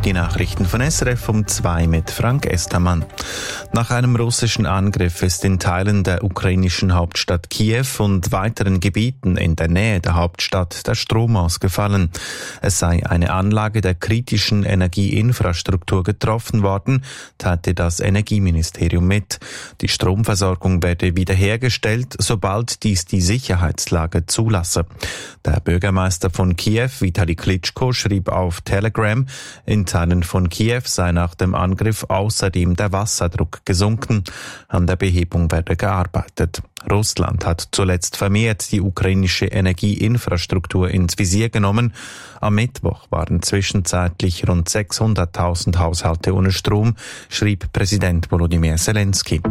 Die Nachrichten von SRF um 2 mit Frank Estermann. Nach einem russischen Angriff ist in Teilen der ukrainischen Hauptstadt Kiew und weiteren Gebieten in der Nähe der Hauptstadt der Strom ausgefallen. Es sei eine Anlage der kritischen Energieinfrastruktur getroffen worden, teilte das Energieministerium mit. Die Stromversorgung werde wiederhergestellt, sobald dies die Sicherheitslage zulasse. Der Bürgermeister von Kiew, Vitali Klitschko, schrieb auf Telegram, in Teilen von Kiew sei nach dem Angriff außerdem der Wasserdruck gesunken. An der Behebung werde gearbeitet. Russland hat zuletzt vermehrt die ukrainische Energieinfrastruktur ins Visier genommen. Am Mittwoch waren zwischenzeitlich rund 600.000 Haushalte ohne Strom, schrieb Präsident Volodymyr Zelensky.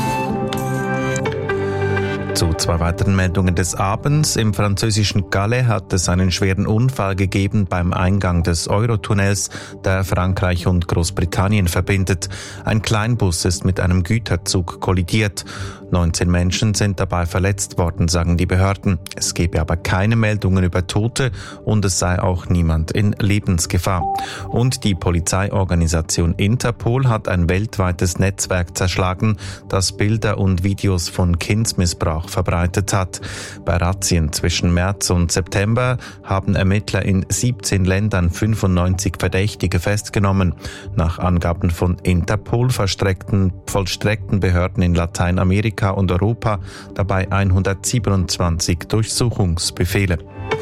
Zu 2 weiteren Meldungen des Abends. Im französischen Calais hat es einen schweren Unfall gegeben beim Eingang des Eurotunnels, der Frankreich und Großbritannien verbindet. Ein Kleinbus ist mit einem Güterzug kollidiert. 19 Menschen sind dabei verletzt worden, sagen die Behörden. Es gebe aber keine Meldungen über Tote und es sei auch niemand in Lebensgefahr. Und die Polizeiorganisation Interpol hat ein weltweites Netzwerk zerschlagen, das Bilder und Videos von Kindsmissbrauch verbreitet hat. Bei Razzien zwischen März und September haben Ermittler in 17 Ländern 95 Verdächtige festgenommen. Nach Angaben von Interpol vollstreckten Behörden in Lateinamerika und Europa dabei 127 Durchsuchungsbefehle.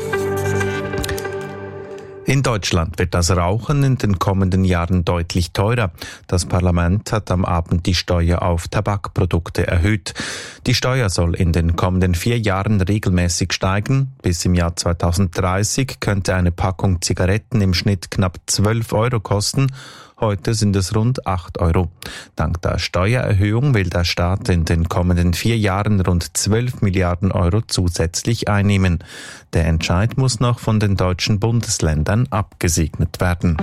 In Deutschland wird das Rauchen in den kommenden Jahren deutlich teurer. Das Parlament hat am Abend die Steuer auf Tabakprodukte erhöht. Die Steuer soll in den kommenden 4 Jahren regelmäßig steigen. Bis im Jahr 2030 könnte eine Packung Zigaretten im Schnitt knapp 12 Euro kosten. Heute sind es rund 8 Euro. Dank der Steuererhöhung will der Staat in den kommenden 4 Jahren rund 12 Milliarden Euro zusätzlich einnehmen. Der Entscheid muss noch von den deutschen Bundesländern abgesegnet werden.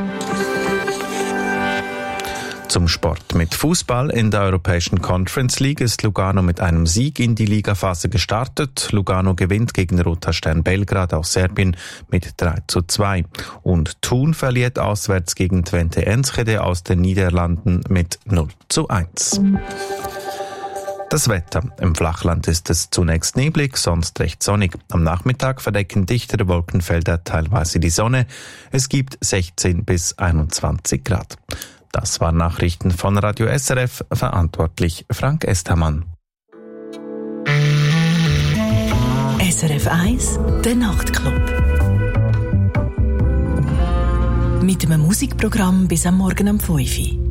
Zum Sport. Mit Fußball in der Europäischen Conference League ist Lugano mit einem Sieg in die Ligaphase gestartet. Lugano gewinnt gegen Roter Stern Belgrad aus Serbien mit 3:2. Und Thun verliert auswärts gegen Twente Enschede aus den Niederlanden mit 0:1. Das Wetter. Im Flachland ist es zunächst neblig, sonst recht sonnig. Am Nachmittag verdecken dichtere Wolkenfelder teilweise die Sonne. Es gibt 16 bis 21 Grad. Das waren Nachrichten von Radio SRF, verantwortlich Frank Estermann. SRF 1, der Nachtclub. Mit einem Musikprogramm bis am Morgen um 5 Uhr.